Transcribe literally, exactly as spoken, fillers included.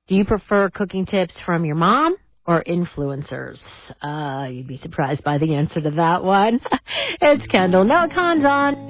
Do you prefer cooking tips from your mom or influencers? Uh, you'd be surprised by the answer to that one. It's Kendall. No cons on.